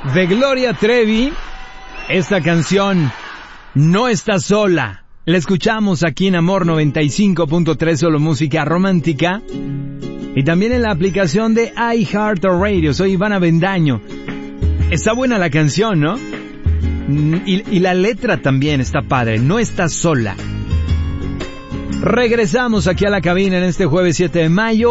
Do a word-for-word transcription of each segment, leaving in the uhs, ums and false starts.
de Gloria Trevi. Esta canción, No Estás Sola. La escuchamos aquí en Amor noventa y cinco punto tres, solo música romántica. Y también en la aplicación de iHeartRadio. Soy Iván Avendaño. Está buena la canción, ¿no? Y, y la letra también está padre. No estás sola. Regresamos aquí a la cabina en este jueves siete de mayo.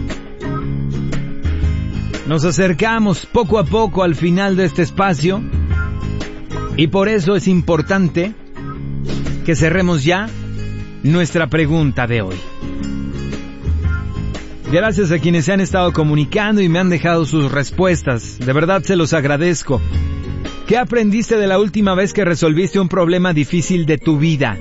Nos acercamos poco a poco al final de este espacio. Y por eso es importante que cerremos ya nuestra pregunta de hoy. Gracias a quienes se han estado comunicando y me han dejado sus respuestas. De verdad se los agradezco. ¿Qué aprendiste de la última vez que resolviste un problema difícil de tu vida?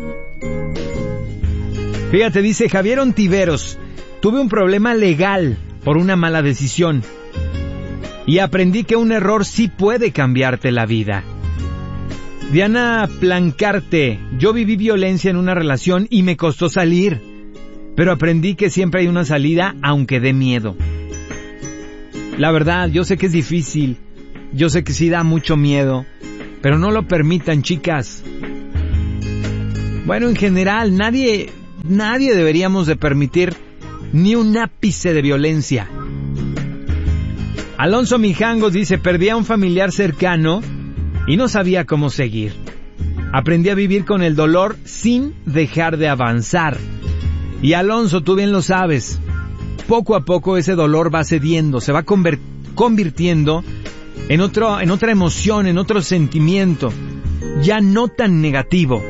Fíjate, dice Javier Ontiveros. Tuve un problema legal por una mala decisión. Y aprendí que un error sí puede cambiarte la vida. Diana Plancarte. Yo viví violencia en una relación y me costó salir. Pero aprendí que siempre hay una salida, aunque dé miedo. La verdad, yo sé que es difícil. Yo sé que sí da mucho miedo. Pero no lo permitan, chicas. Bueno, en general, nadie, nadie deberíamos de permitir ni un ápice de violencia. Alonso Mijangos dice, perdí a un familiar cercano y no sabía cómo seguir. Aprendí a vivir con el dolor sin dejar de avanzar. Y Alonso, tú bien lo sabes, poco a poco ese dolor va cediendo, se va convert- convirtiendo en otro, en otra emoción, en otro sentimiento, ya no tan negativo,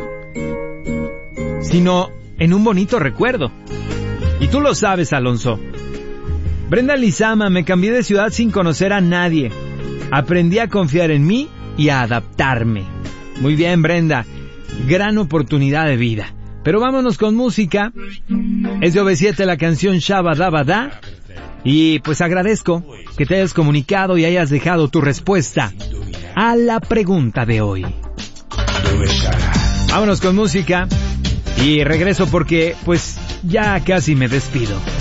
sino en un bonito recuerdo. Y tú lo sabes, Alonso. Brenda Lizama, me cambié de ciudad sin conocer a nadie. Aprendí a confiar en mí y a adaptarme. Muy bien, Brenda, gran oportunidad de vida. Pero vámonos con música. Es de O V siete la canción Shabba Dabba Da. Y pues agradezco que te hayas comunicado y hayas dejado tu respuesta a la pregunta de hoy. Vámonos con música y regreso porque pues ya casi me despido.